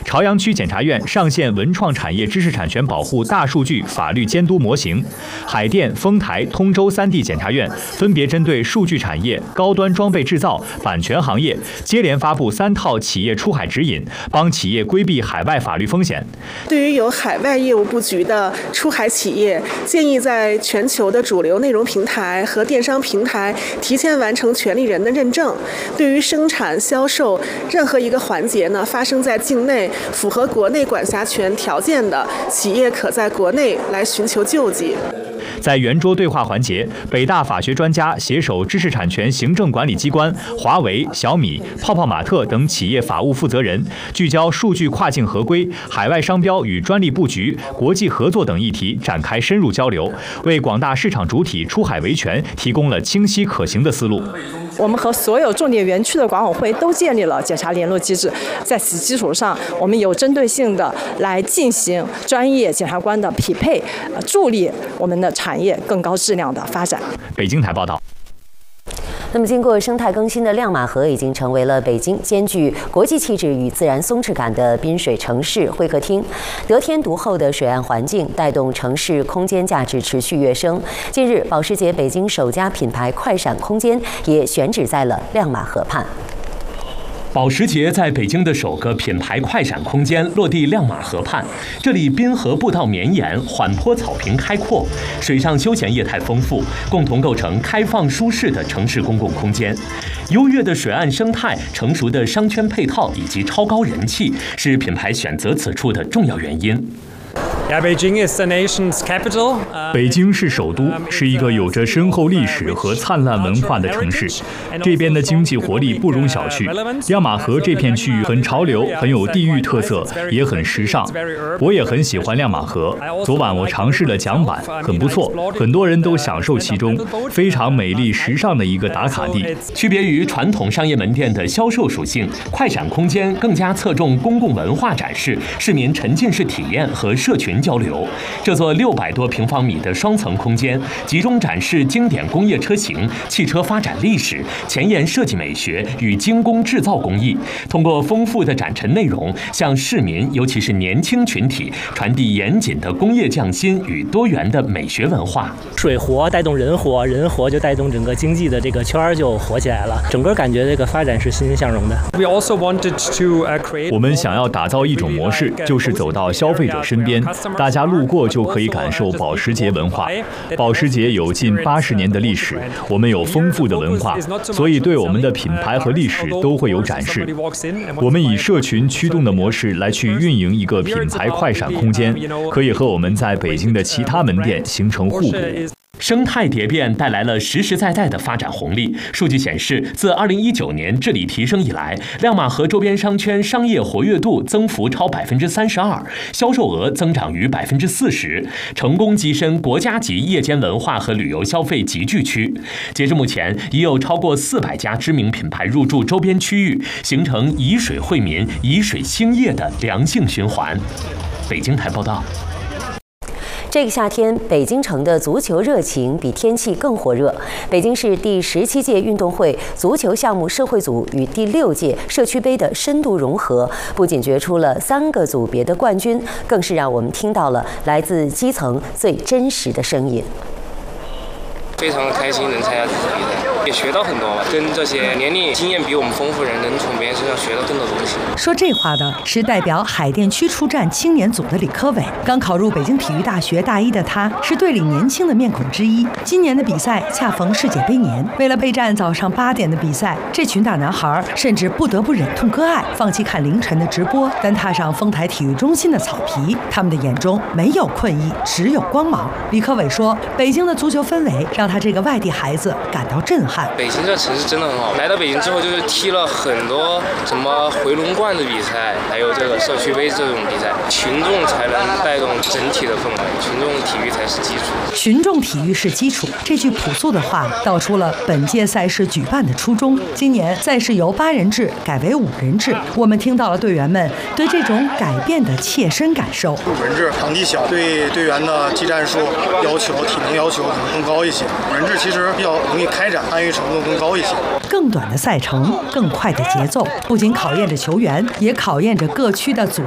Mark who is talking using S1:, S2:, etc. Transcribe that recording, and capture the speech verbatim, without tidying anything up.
S1: 朝阳区检察院上线文创产业知识产权保护大数据法律监督模型，海淀、丰台、通州三地检察院分别针对数据产业、高端装备制造、版权行业，接连发布三套企业出海指引，帮企业规避海外法律风险。
S2: 对于有海外业务布局的出海企业，建议在全球的主流内容平台和电商平台提前完成权利人的认证。对于生产、销售任何一个环节呢，发生在境内符合国内管辖权条件的企业，可在国内来寻求救济。
S1: 在圆桌对话环节，北大法学专家携手知识产权行政管理机关、华为、小米、泡泡玛特等企业法务负责人，聚焦数据跨境合规、海外商标与专利布局、国际合作等议题展开深入交流，为广大市场主体出海维权提供了清晰可行的思路。
S3: 我们和所有重点园区的管委会都建立了检察联络机制，在此基础上，我们有针对性的来进行专业检察官的匹配，助力我们的产业更高质量的发展。
S1: 北京台报道。
S4: 那么，经过生态更新的亮马河已经成为了北京兼具国际气质与自然松弛感的滨水城市会客厅。得天独厚的水岸环境带动城市空间价值持续跃升。近日，保时捷北京首家品牌快闪空间也选址在了亮马河畔。
S5: 保时捷在北京的首个品牌快闪空间落地亮马河畔，这里滨河步道绵延，缓坡草坪开阔，水上休闲业态丰富，共同构成开放舒适的城市公共空间。优越的水岸生态、成熟的商圈配套以及超高人气，是品牌选择此处的重要原因。
S1: 北京是首都，是一个有着深厚历史和灿烂文化的城市。这边的经济活力不容小觑。亮马河这片区域很潮流，很有地域特色，也很时尚。我也很喜欢亮马河。昨晚我尝试了桨板，很不错，很多人都享受其中，非常美丽时尚的一个打卡地。
S5: 区别于传统商业门店的销售属性，快闪空间更加侧重公共文化展示、市民沉浸式体验和社群交流。这座六百多平方米的双层空间，集中展示经典工业车型、汽车发展历史、前沿设计美学与精工制造工艺，通过丰富的展陈内容，向市民，尤其是年轻群体，传递严谨的工业匠心与多元的美学文化。
S6: 水活带动人活，人活就带动整个经济的这个圈儿就活起来了，整个感觉这个发展是欣欣向荣的。
S1: 我们想要打造一种模式，就是走到消费者身边，大家路过就可以感受保时捷文化。保时捷有近八十年的历史，我们有丰富的文化，所以对我们的品牌和历史都会有展示。我们以社群驱动的模式来去运营一个品牌快闪空间，可以和我们在北京的其他门店形成互补。
S5: 生态蝶变带来了实实在在的发展红利。数据显示，自二零一九年治理提升以来，亮马河周边商圈商业活跃度增幅超百分之三十二，销售额增长逾百分之四十，成功跻身国家级夜间文化和旅游消费集聚区。截至目前，已有超过四百家知名品牌入驻周边区域，形成以水惠民、以水兴业的良性循环。北京台报道。
S4: 这个夏天，北京城的足球热情比天气更火热。北京市第十七届运动会足球项目社会组与第六届社区杯的深度融合，不仅决出了三个组别的冠军，更是让我们听到了来自基层最真实的声音。
S7: 非常开心能参加这次比赛，也学到很多吧，跟这些年龄经验比我们丰富人能从别人身上学到更多东西。
S8: 说这话的是代表海淀区出战青年组的李科伟。刚考入北京体育大学大一的他，是队里年轻的面孔之一。今年的比赛恰逢世界杯年，为了备战早上八点的比赛，这群大男孩甚至不得不忍痛割爱，放弃看凌晨的直播，单踏上丰台体育中心的草皮。他们的眼中没有困意，只有光芒。李科伟说，北京的足球氛围让他这个外地孩子感到震撼。
S7: 北京这城市真的很好，来到北京之后就是踢了很多什么回龙观的比赛，还有这个社区杯这种比赛，群众才能带动整体的氛围，群众体育才是基础。
S8: 群众体育是基础，这句朴素的话道出了本届赛事举办的初衷。今年赛事由八人制改为五人制，我们听到了队员们对这种改变的切身感受。
S9: 五人制场地小，对队员的技战术要求、体能要求可能更高一些。五人制其实比较容易开展，参与程度更高一些。
S8: 更短的赛程，更快的节奏，不仅考验着球员，也考验着各区的组